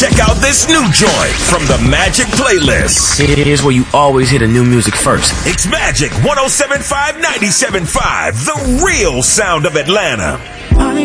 Check out this new joint from the Magic Playlist. Here's where you always hear the new music first. It's Magic 107.5, 97.5, the real sound of Atlanta.